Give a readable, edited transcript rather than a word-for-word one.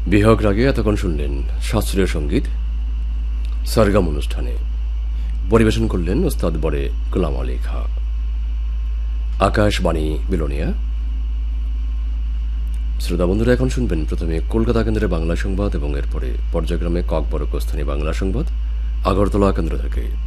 বিহগ রাগে এতক্ষণ শুনলেন শাস্ত্রীয় সঙ্গীত সরগম অনুষ্ঠানে। পরিবেশন করলেন ওস্তাদ বড়ে গোলাম আলী খাঁ। আকাশবাণী বিলোনিয়া। শ্রোতা বন্ধুরা, এখন শুনবেন প্রথমে কলকাতা কেন্দ্রের বাংলা সংবাদ এবং এরপরে পর্যায়ক্রমে ককবরক স্থানীয় বাংলা সংবাদ আগরতলা কেন্দ্র থেকে।